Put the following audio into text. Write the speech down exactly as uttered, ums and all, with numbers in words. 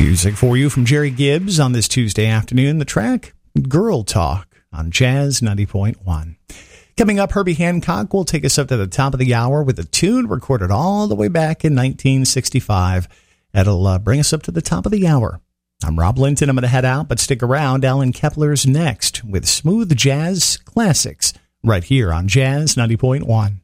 Music for you from Jerry Gibbs on this Tuesday afternoon. The track, Girl Talk, on Jazz ninety point one. Coming up, Herbie Hancock will take us up to the top of the hour with a tune recorded all the way back in nineteen sixty-five. That'll uh, bring us up to the top of the hour. I'm Rob Linton. I'm going to head out, but stick around. Alan Kepler's next with Smooth Jazz Classics right here on Jazz ninety point one.